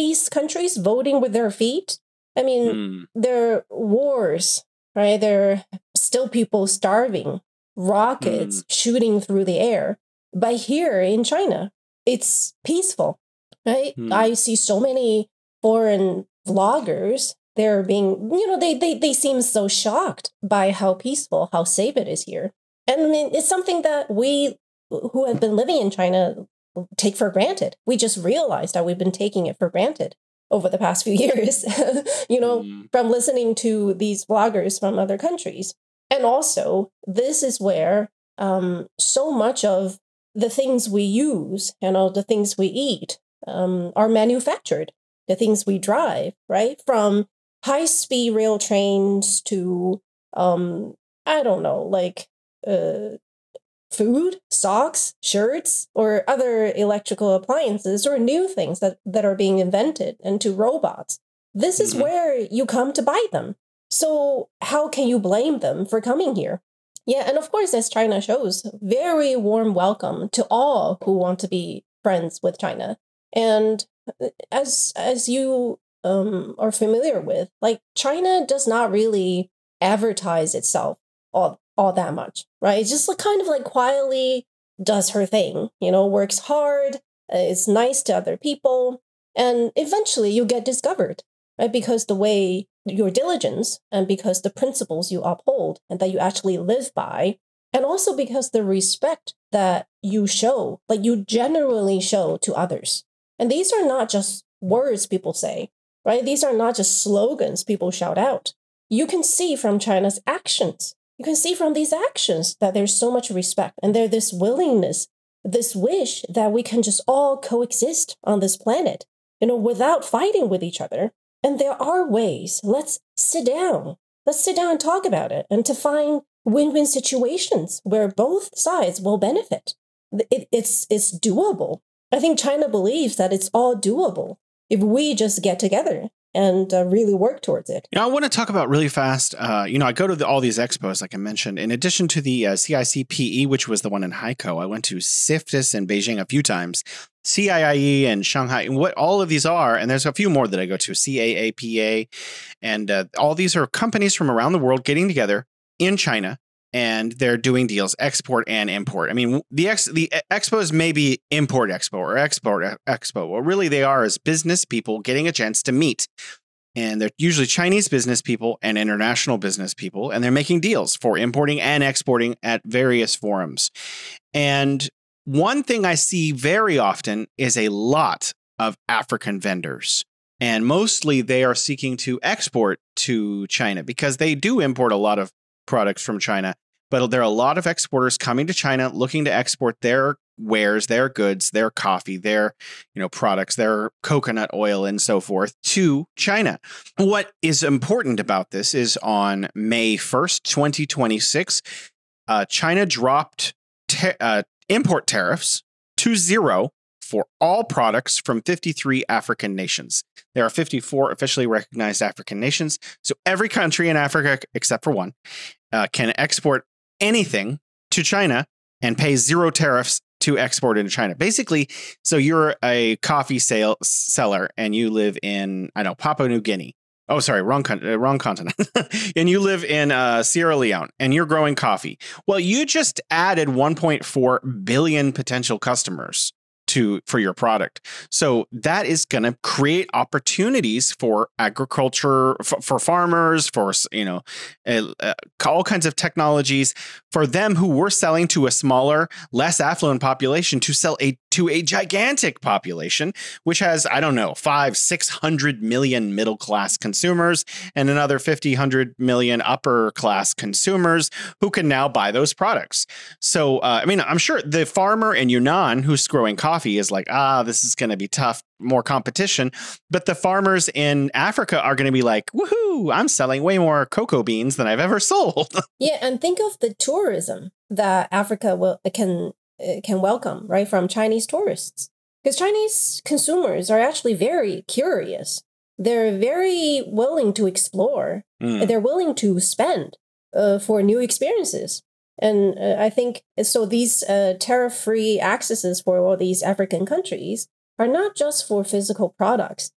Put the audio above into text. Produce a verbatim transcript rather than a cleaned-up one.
these countries voting with their feet. I mean, Mm. there are wars, right? There are still people starving, rockets Mm. shooting through the air. But here in China, it's peaceful, right? Mm. I see so many foreign vloggers. They're being, you know, they, they, they seem so shocked by how peaceful, how safe it is here. And I mean, it's something that we who have been living in China take for granted. We just realized that we've been taking it for granted over the past few years, you know, Mm. from listening to these vloggers from other countries. And also, this is where um, so much of the things we use and all the things we eat um, are manufactured, the things we drive, right? From high-speed rail trains to, um, I don't know, like uh, food, socks, shirts, or other electrical appliances or new things that, that are being invented, and to robots. This is Mhm. where you come to buy them. So how can you blame them for coming here? Yeah, and of course, as China shows, very warm welcome to all who want to be friends with China. And as as you um, are familiar with, like China does not really advertise itself all all that much, right? It's just like kind of like quietly does her thing, you know, works hard, uh, is nice to other people, and eventually you get discovered, right? Because the way your diligence and because the principles you uphold and that you actually live by, and also because the respect that you show, like you generally show to others. And these are not just words people say, right? These are not just slogans people shout out. You can see from China's actions. You can see from these actions that there's so much respect and there's this willingness, this wish that we can just all coexist on this planet, you know, without fighting with each other. And there are ways. Let's sit down. Let's sit down and talk about it and to find win-win situations where both sides will benefit. It, it's, it's doable. I think China believes that it's all doable if we just get together and uh, really work towards it. You know, I want to talk about really fast. Uh, you know, I go to the, all these expos, like I mentioned. In addition to the uh, C I C P E, which was the one in Haikou, I went to CIFTIS in Beijing a few times, C I I E and Shanghai, and what all of these are. And there's a few more that I go to, C A A P A. And uh, all these are companies from around the world getting together in China. And they're doing deals, export and import. I mean, the ex the expos may be import expo or export expo. What really they are is business people getting a chance to meet. And they're usually Chinese business people and international business people. And they're making deals for importing and exporting at various forums. And one thing I see very often is a lot of African vendors. And mostly they are seeking to export to China because they do import a lot of products from China, but there are a lot of exporters coming to China looking to export their wares, their goods, their coffee, their, you know, products, their coconut oil and so forth to China. What is important about this is on May first, twenty twenty-six, uh, China dropped ta- uh, import tariffs to zero for all products from fifty-three African nations. There are fifty-four officially recognized African nations. So every country in Africa, except for one, uh, can export anything to China and pay zero tariffs to export into China. Basically, so you're a coffee sale seller and you live in, I don't know, Papua New Guinea. Oh, sorry, wrong, con- uh, wrong continent. And you live in uh, Sierra Leone and you're growing coffee. Well, you just added one point four billion potential customers to for your product. So that is going to create opportunities for agriculture, for, for farmers, for, you know, uh, uh, all kinds of technologies for them who were selling to a smaller, less affluent population to sell a to a gigantic population, which has, I don't know, five, six hundred million middle class consumers and another fifty, hundred million upper class consumers who can now buy those products. So, uh, I mean, I'm sure the farmer in Yunnan who's growing coffee is like, ah, this is going to be tough, more competition. But the farmers in Africa are going to be like, woohoo, I'm selling way more cocoa beans than I've ever sold. Yeah, and think of the tourism that Africa will can uh, can welcome, right, from Chinese tourists. Because Chinese consumers are actually very curious. They're very willing to explore. Mm. And they're willing to spend uh, for new experiences. And uh, I think so. These uh, tariff-free accesses for all these African countries are not just for physical products.